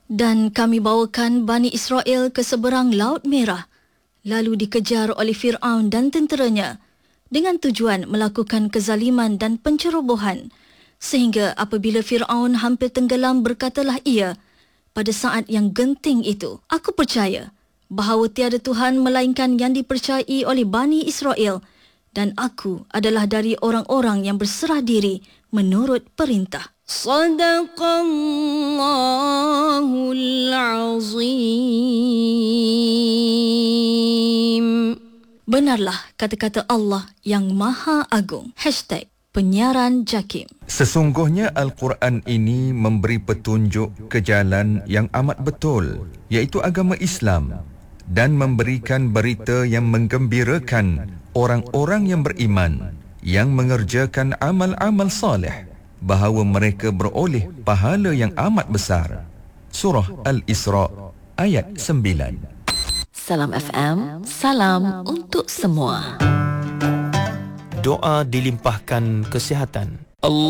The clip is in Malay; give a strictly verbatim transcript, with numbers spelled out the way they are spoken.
Dan kami bawakan Bani Israel ke seberang Laut Merah, lalu dikejar oleh Fir'aun dan tenteranya dengan tujuan melakukan kezaliman dan pencerobohan, sehingga apabila Fir'aun hampir tenggelam, berkatalah ia pada saat yang genting itu, "Aku percaya bahawa tiada Tuhan melainkan yang dipercayai oleh Bani Israel, dan aku adalah dari orang-orang yang berserah diri menurut perintah." Sadaqallahul Azim. Benarlah kata-kata Allah yang Maha Agung. Hashtag Penyiaran Jakim. Sesungguhnya Al-Quran ini memberi petunjuk ke jalan yang amat betul, iaitu agama Islam, dan memberikan berita yang menggembirakan orang-orang yang beriman, yang mengerjakan amal-amal saleh, bahawa mereka beroleh pahala yang amat besar. Surah Al-Isra ayat sembilan. Salam F M, salam untuk semua. Doa dilimpahkan kesihatan.